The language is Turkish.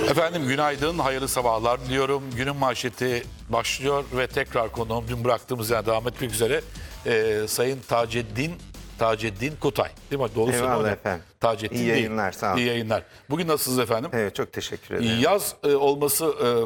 Efendim günaydın, hayırlı sabahlar diliyorum. Günün manşeti başlıyor ve tekrar konuğum dün bıraktığımız yerden devam etmek üzere Sayın Taceddin Kutay. Değil mi? Doğru Eyvallah söylüyorum. efendim. Taceddin İyi değil. yayınlar, sağ olun. İyi yayınlar. Bugün nasılsınız efendim? Evet, çok teşekkür ederim. Yaz olması